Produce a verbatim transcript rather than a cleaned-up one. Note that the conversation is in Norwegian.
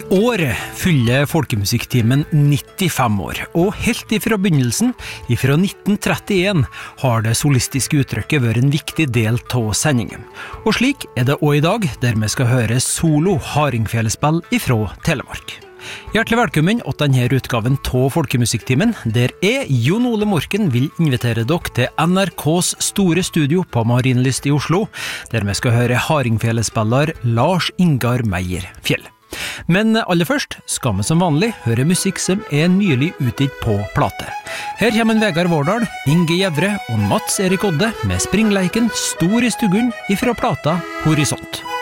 år fyller Folkemusikktimen nittifem år, og helt ifra begynnelsen, ifra nitten trettien, har det solistiske uttrykket vært en viktig del av sendingen. Og slik er det også i dag, der vi skal høre solo hardingfelespill ifra Telemark. Hjertelig velkommen til denne utgaven av Folkemusikktimen, der jeg, Jon Ole Morken, vil invitere dere til N R K's store studio på Marienlyst i Oslo, der vi skal høre hardingfelespiller Lars Ingar Meyer Fjell. Men aller først skal vi som vanlig høre musikk som er nylig utgitt på plate. Her kommer Vegard Vårdal, Inge Gjevre og Mats Erik Odde med springleiken Stor i stuggen ifra plata Horisont.